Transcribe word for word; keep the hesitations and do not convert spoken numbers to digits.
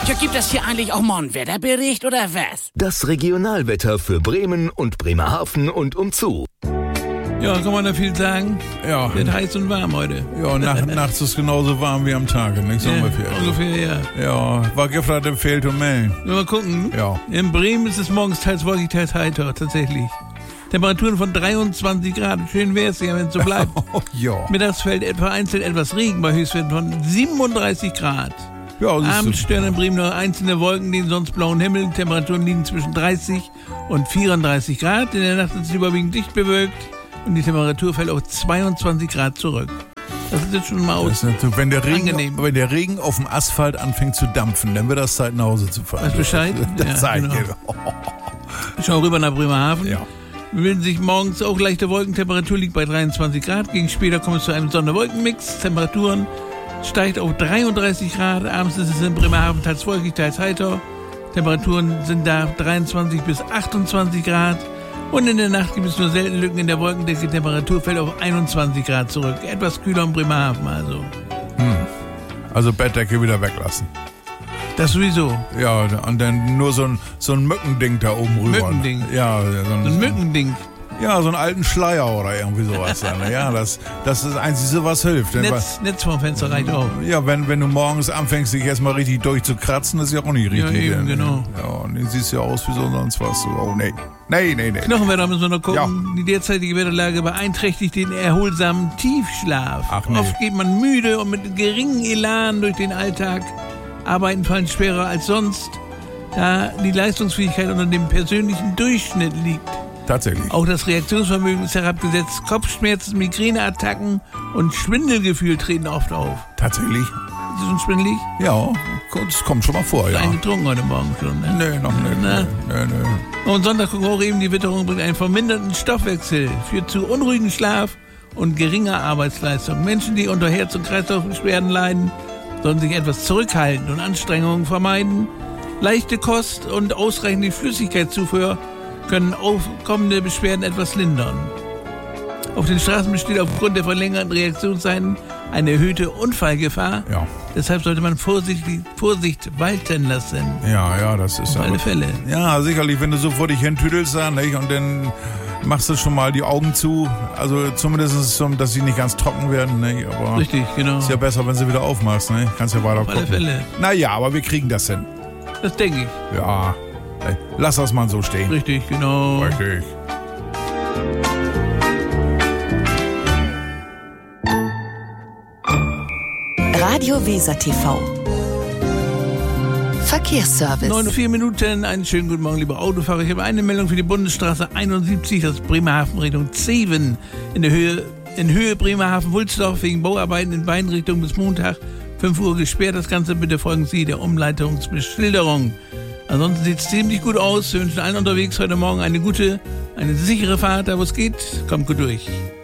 Ja, gibt es hier eigentlich auch mal einen Wetterbericht oder was? Das Regionalwetter für Bremen und Bremerhaven und umzu. Ja, kann man da viel sagen? Ja. Wird heiß und warm heute. Ja, nach, nachts ist genauso warm wie am Tage, nicht so Ja, ungefähr. ungefähr, ja. Ja, war gestern im Feld und Melden. Ja, mal gucken. Ja. In Bremen ist es morgens teils wolkig, teils heiter, tatsächlich. Temperaturen von dreiundzwanzig Grad. Schön wäre es ja, wenn es so bleibt. Oh, ja. Mittags fällt vereinzelt etwas Regen bei Höchstwerten von siebenunddreißig Grad. Ja, das Abends ist stören in Bremen nur einzelne Wolken den sonst blauen Himmel. Temperaturen liegen zwischen dreißig und vierunddreißig Grad. In der Nacht ist es überwiegend dicht bewölkt und die Temperatur fällt auf zweiundzwanzig Grad zurück. Das ist jetzt schon mal aus. Das ist natürlich, wenn, der Regen, angenehm. wenn der Regen auf dem Asphalt anfängt zu dampfen, dann wird das Zeit, nach Hause zu fahren. Weißt Bescheid? Das Ja, Zeit, genau. genau. Schau rüber nach Bremerhaven. Ja. Bilden sich morgens auch leichte Wolken. Temperatur liegt bei dreiundzwanzig Grad. Gegen später kommt es zu einem Sonne-Wolken-Mix. Temperaturen steigt auf dreiunddreißig Grad. Abends ist es in Bremerhaven teils wolkig, teils heiter. Temperaturen sind da dreiundzwanzig bis achtundzwanzig Grad. Und in der Nacht gibt es nur selten Lücken in der Wolkendecke. Temperatur fällt auf einundzwanzig Grad zurück. Etwas kühler in Bremerhaven also. Hm. Also Bettdecke wieder weglassen. Das sowieso. Ja, und dann nur so ein, so ein Mückending da oben rüber. Mückending? Ja, so ein, So ein Mückending. Ja, so einen alten Schleier oder irgendwie sowas. Dann. Ja, das, das ist das Einzige, was hilft. Denn Netz, Netz vom Fenster reicht auch. Ja, wenn, wenn du morgens anfängst, dich erstmal richtig durchzukratzen, ist ja auch nicht richtig. Ja, eben, genau. Ja, und du siehst ja aus wie so sonst was. Oh, nee. Nee, nee, nee. Knochenwetter müssen wir noch gucken. Ja. Die derzeitige Wetterlage beeinträchtigt den erholsamen Tiefschlaf. Ach, nee. Oft geht man müde und mit geringem Elan durch den Alltag. Arbeiten fallen schwerer als sonst, da die Leistungsfähigkeit unter dem persönlichen Durchschnitt liegt. Tatsächlich. Auch das Reaktionsvermögen ist herabgesetzt. Kopfschmerzen, Migräneattacken und Schwindelgefühl treten oft auf. Tatsächlich? Ist das schon schwindelig? Ja, das kommt schon mal vor, ja. Einen getrunken heute Morgen schon, ne? Nee, noch nicht. Na? Nee, nee, nee. Und Sonntag gucken wir auch eben, die Witterung bringt einen verminderten Stoffwechsel, führt zu unruhigen Schlaf und geringer Arbeitsleistung. Menschen, die unter Herz- und Kreislaufbeschwerden leiden, sollen sich etwas zurückhalten und Anstrengungen vermeiden. Leichte Kost und ausreichende Flüssigkeitszufuhr können aufkommende Beschwerden etwas lindern. Auf den Straßen besteht aufgrund der verlängerten Reaktionszeiten eine erhöhte Unfallgefahr. Ja. Deshalb sollte man Vorsicht, Vorsicht walten lassen. Ja, ja, das ist Auf alle aber- Fälle. Ja, sicherlich, wenn du so vor dich hintüdelst, dann, nicht? Und dann machst du schon mal die Augen zu. Also zumindest ist es so, dass sie nicht ganz trocken werden, nicht? Aber Richtig, genau. ist ja besser, wenn sie wieder aufmachst, ne? Kannst ja weiter Auf alle gucken. Fälle. Naja, aber wir kriegen das hin. Das denke ich. Ja, ey, lass das mal so stehen. Richtig, genau. Richtig. Radio Weser T V. Verkehrsservice. neun Uhr vier Minuten, einen schönen guten Morgen, liebe Autofahrer. Ich habe eine Meldung für die Bundesstraße einundsiebzig, das ist Bremerhaven Richtung Zeven. In der Höhe, in Höhe Bremerhaven-Wulsdorf wegen Bauarbeiten in beiden Richtungen bis Montag fünf Uhr gesperrt. Das Ganze bitte folgen Sie der Umleitungsbeschilderung. Ansonsten sieht es ziemlich gut aus. Wir wünschen allen unterwegs heute Morgen eine gute, eine sichere Fahrt, da wo es geht. Kommt gut durch.